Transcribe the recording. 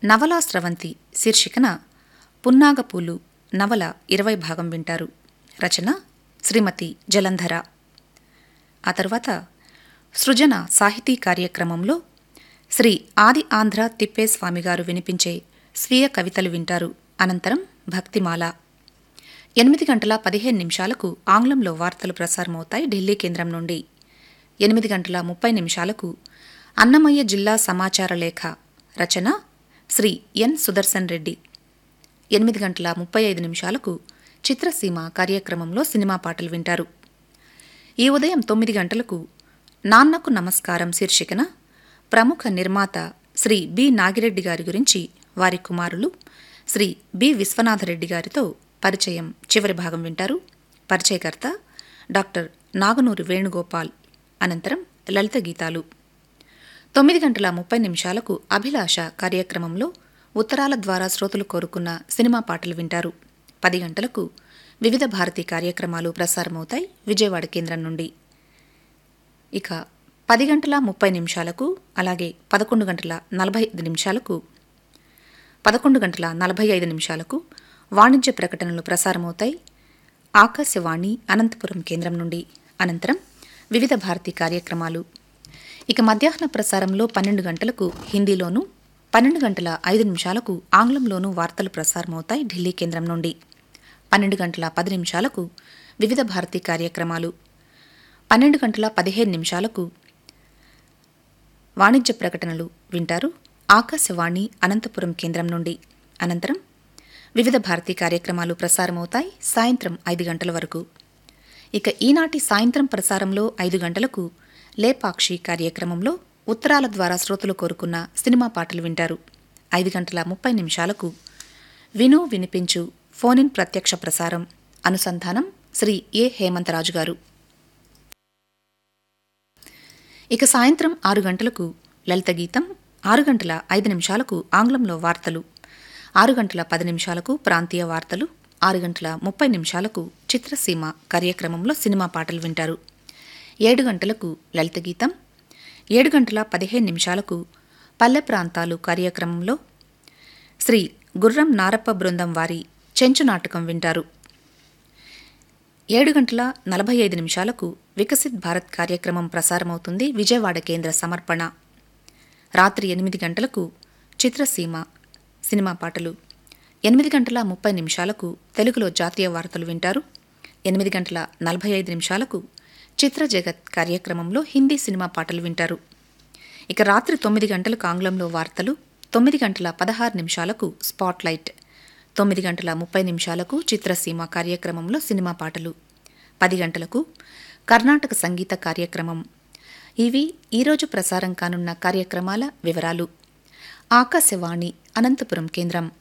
నవలా స్రవంతి శీర్షికన పున్నాగపూలు నవల 20 భాగం వింటారు. రచన శ్రీమతి జలంధర. ఆ తర్వాత సృజన సాహితీ కార్యక్రమంలో శ్రీ ఆది ఆంధ్ర తిప్పేస్వామి గారు వినిపించే స్వీయ కవితలు వింటారు. అనంతరం భక్తిమాల. 8:15 ఆంగ్లంలో వార్తలు ప్రసారమవుతాయి ఢిల్లీ కేంద్రం నుండి. 8:30 అన్నమయ్య జిల్లా సమాచార లేఖ. రచన శ్రీ ఎన్ సుదర్శన్ రెడ్డి. 8:35 చిత్రసీమ కార్యక్రమంలో సినిమా పాటలు వింటారు. ఈ ఉదయం 9 నాన్నకు నమస్కారం శీర్షికన ప్రముఖ నిర్మాత శ్రీ బి నాగిరెడ్డి గారి గురించి వారి కుమారులు శ్రీ బి విశ్వనాథరెడ్డి గారితో పరిచయం చివరి భాగం వింటారు. పరిచయకర్త డాక్టర్ నాగనూరి వేణుగోపాల్. అనంతరం లలిత గీతాలు. 9:30 అభిలాష కార్యక్రమంలో ఉత్తరాల ద్వారా శ్రోతలు కోరుకున్న సినిమా పాటలు వింటారు. 10 వివిధ భారతీ కార్యక్రమాలు ప్రసారమవుతాయి విజయవాడ కేంద్రం నుండి. ఇక 10:30 అలాగే 11:45 వాణిజ్య ప్రకటనలు ప్రసారమవుతాయి ఆకాశవాణి అనంతపురం కేంద్రం నుండి. అనంతరం వివిధ భారతీ కార్యక్రమాలు. ఇక మధ్యాహ్న ప్రసారంలో 12 హిందీలోనూ 12:05 ఆంగ్లంలోనూ వార్తలు ప్రసారమవుతాయి ఢిల్లీ కేంద్రం నుండి. 12:10 వివిధ భారతీ కార్యక్రమాలు. 12:15 వాణిజ్య ప్రకటనలు వింటారు ఆకాశవాణి అనంతపురం కేంద్రం నుండి. అనంతరం వివిధ భారతీ కార్యక్రమాలు ప్రసారమవుతాయి సాయంత్రం 5 గంటల వరకు. ఇక ఈనాటి సాయంత్రం ప్రసారంలో 5 గంటలకు లేపాక్షి కార్యక్రమంలో ఉత్తరాల ద్వారా శ్రోతలు కోరుకున్న సినిమా పాటలు వింటారు. 5:30 విను వినిపించు ఫోన్ ఇన్ ప్రత్యక్ష ప్రసారం. అనుసంధానం శ్రీ ఏ హేమంతరాజు గారు. ఇక సాయంత్రం 6 గంటలకు లలిత గీతం. 6:05 ఆంగ్లంలో వార్తలు. 6:10 ప్రాంతీయ వార్తలు. 6:30 చిత్రసీమ కార్యక్రమంలో సినిమా పాటలు వింటారు. 7 గంటలకు లలిత గీతం. 7:15 పల్లె ప్రాంతాలు కార్యక్రమంలో శ్రీ గుర్రం నారప్ప బృందం వారి చెంచు నాటకం వింటారు. 7:45 వికసిత్ భారత్ కార్యక్రమం ప్రసారమవుతుంది విజయవాడ కేంద్ర సమర్పణ. రాత్రి 8 గంటలకు చిత్రసీమ సినిమా పాటలు. 8:30 తెలుగులో జాతీయ వార్తలు వింటారు. 8:45 చిత్ర జగత్ కార్యక్రమంలో హిందీ సినిమా పాటలు వింటారు. ఇక రాత్రి 9 గంటలకు ఆంగ్లంలో వార్తలు. 9:16 స్పాట్లైట్. 9:30 చిత్రసీమ కార్యక్రమంలో సినిమా పాటలు. 10 గంటలకు కర్ణాటక సంగీత కార్యక్రమం. ఇవి ఈరోజు ప్రసారం కానున్న కార్యక్రమాల వివరాలు. ఆకాశవాణి అనంతపురం కేంద్రం.